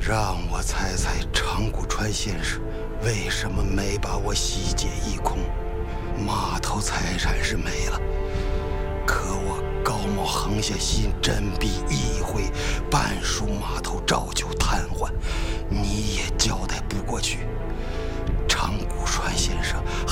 让我猜猜长谷川先生为什么没把我洗劫一空？码头财产是没了，可我高某横下心，真必一回半数码头照旧瘫痪，你也交代不过去。长谷川先生